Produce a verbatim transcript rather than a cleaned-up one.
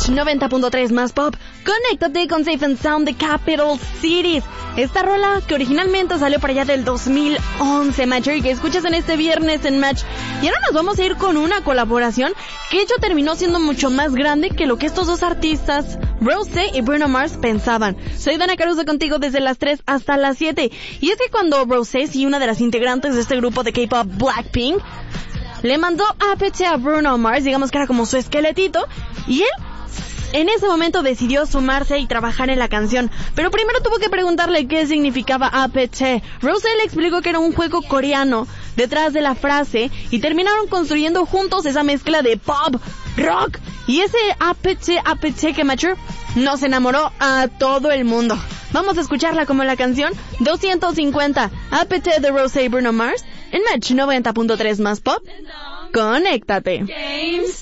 Match noventa punto tres más pop. Conéctate con Safe and Sound de Capital Cities. Esta rola que originalmente salió para allá del dos mil once, Match, y que escuchas en este viernes en Match. Y ahora nos vamos a ir con una colaboración que de hecho terminó siendo mucho más grande que lo que estos dos artistas, Rosé y Bruno Mars, pensaban. Soy Dana Caruso contigo desde las tres hasta las siete. Y es que cuando Rosé, y una de las integrantes de este grupo de K-pop Blackpink, le mandó A P T a Bruno Mars, digamos que era como su esqueletito, y él en ese momento decidió sumarse y trabajar en la canción, pero primero tuvo que preguntarle qué significaba A P T. Rosé le explicó que era un juego coreano detrás de la frase y terminaron construyendo juntos esa mezcla de pop, rock y ese A P T, A P T que Mature nos enamoró a todo el mundo. Vamos a escucharla como la canción doscientos cincuenta, A P T de Rosé y Bruno Mars en Match noventa punto tres más pop. Conéctate. James.